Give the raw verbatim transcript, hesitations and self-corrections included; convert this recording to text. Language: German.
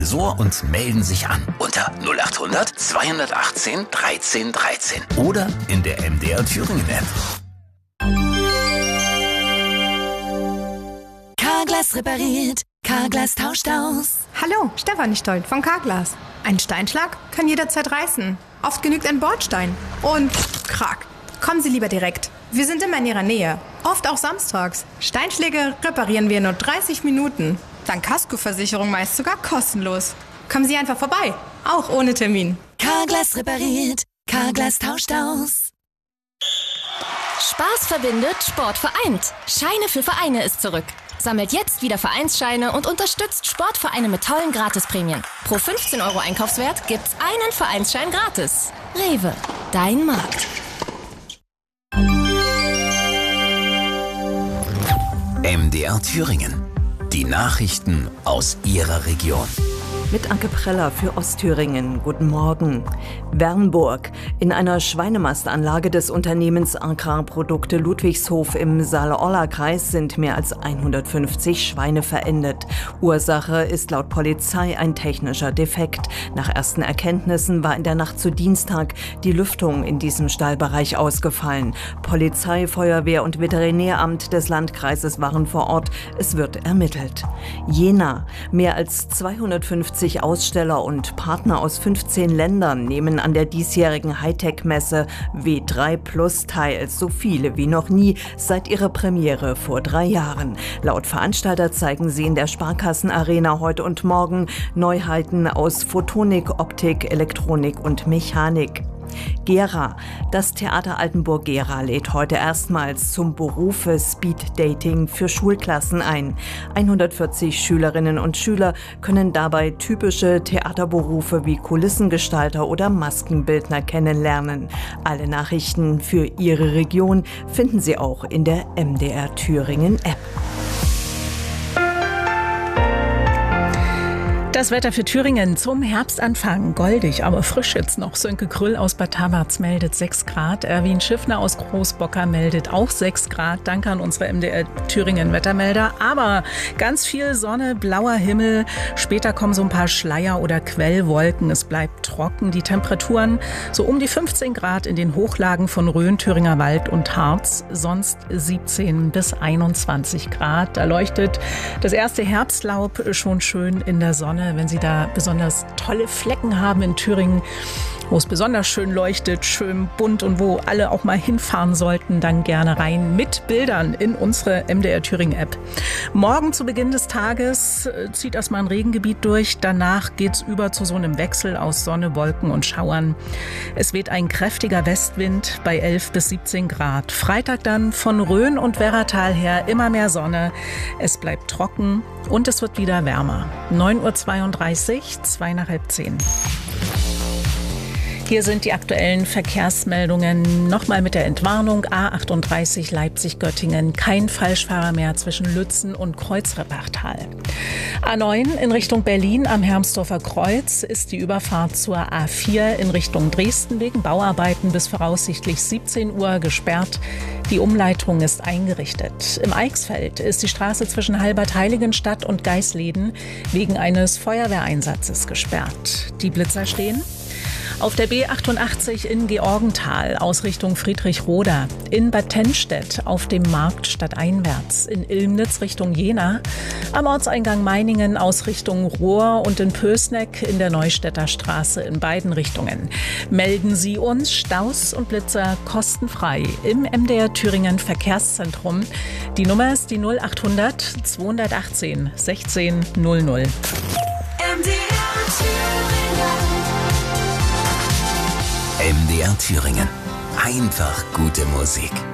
und melden sich an unter null acht hundert zweihundertachtzehn dreizehn dreizehn oder in der M D R Thüringen App. Carglass repariert, Carglass tauscht aus. Hallo, Stefanie Stoll von Carglass. Ein Steinschlag kann jederzeit reißen. Oft genügt ein Bordstein. Und krack. Kommen Sie lieber direkt. Wir sind immer in Ihrer Nähe. Oft auch samstags. Steinschläge reparieren wir in nur dreißig Minuten. Dank Kaskoversicherung meist sogar kostenlos. Kommen Sie einfach vorbei. Auch ohne Termin. Carglass repariert, Carglass tauscht aus. Spaß verbindet, Sport vereint. Scheine für Vereine ist zurück. Sammelt jetzt wieder Vereinsscheine und unterstützt Sportvereine mit tollen Gratisprämien. Pro fünfzehn Euro Einkaufswert gibt's einen Vereinsschein gratis. Rewe, dein Markt. M D R Thüringen. Die Nachrichten aus Ihrer Region. Mit Anke Preller für Ostthüringen. Guten Morgen. Wernburg. In einer Schweinemastanlage des Unternehmens Agrarprodukte Ludwigshof im Saale-Orla-Kreis sind mehr als hundertfünfzig Schweine verendet. Ursache ist laut Polizei ein technischer Defekt. Nach ersten Erkenntnissen war in der Nacht zu Dienstag die Lüftung in diesem Stallbereich ausgefallen. Polizei, Feuerwehr und Veterinäramt des Landkreises waren vor Ort. Es wird ermittelt. Jena. Mehr als zweihundertfünfzig Aussteller und Partner aus fünfzehn Ländern nehmen an der diesjährigen Hightech-Messe W drei Plus teil, so viele wie noch nie seit ihrer Premiere vor drei Jahren. Laut Veranstalter zeigen sie in der Sparkassenarena heute und morgen Neuheiten aus Photonik, Optik, Elektronik und Mechanik. Gera. Das Theater Altenburg-Gera lädt heute erstmals zum Berufe Speed Dating für Schulklassen ein. hundertvierzig Schülerinnen und Schüler können dabei typische Theaterberufe wie Kulissengestalter oder Maskenbildner kennenlernen. Alle Nachrichten für Ihre Region finden Sie auch in der M D R Thüringen App. Das Wetter für Thüringen zum Herbstanfang. Goldig, aber frisch jetzt noch. Sönke Krüll aus Bad Tabarz meldet sechs Grad. Erwin Schiffner aus Großbocker meldet auch sechs Grad. Danke an unsere M D R Thüringen Wettermelder. Aber ganz viel Sonne, blauer Himmel. Später kommen so ein paar Schleier- oder Quellwolken. Es bleibt trocken. Die Temperaturen so um die fünfzehn Grad in den Hochlagen von Rhön, Thüringer Wald und Harz. Sonst siebzehn bis einundzwanzig Grad. Da leuchtet das erste Herbstlaub schon schön in der Sonne. Wenn Sie da besonders tolle Flecken haben in Thüringen, wo es besonders schön leuchtet, schön bunt und wo alle auch mal hinfahren sollten, dann gerne rein mit Bildern in unsere M D R Thüringen App. Morgen zu Beginn des Tages zieht erstmal ein Regengebiet durch. Danach geht's über zu so einem Wechsel aus Sonne, Wolken und Schauern. Es weht ein kräftiger Westwind bei elf bis siebzehn Grad. Freitag dann von Rhön und Werratal her immer mehr Sonne. Es bleibt trocken und es wird wieder wärmer. neun Uhr zweiunddreißig, zwei nach halb zehn. Hier sind die aktuellen Verkehrsmeldungen. Nochmal mit der Entwarnung. A achtunddreißig Leipzig-Göttingen. Kein Falschfahrer mehr zwischen Lützen und Kreuzreppachtal. A neun in Richtung Berlin am Hermsdorfer Kreuz ist die Überfahrt zur A vier in Richtung Dresden wegen Bauarbeiten bis voraussichtlich siebzehn Uhr gesperrt. Die Umleitung ist eingerichtet. Im Eichsfeld ist die Straße zwischen Halbert-Heiligenstadt und Geisleden wegen eines Feuerwehreinsatzes gesperrt. Die Blitzer stehen auf der B achtundachtzig in Georgenthal aus Richtung Friedrichroda, in Bad Tennstedt auf dem Markt stadteinwärts, in Ilmnitz Richtung Jena, am Ortseingang Meiningen aus Richtung Rohr und in Pößneck in der Neustädter Straße in beiden Richtungen. Melden Sie uns Staus und Blitzer kostenfrei im M D R Thüringen Verkehrszentrum. Die Nummer ist die null achthundert zweihundertachtzehn sechzehn null null. M D R Thüringen. M D R Thüringen. Einfach gute Musik.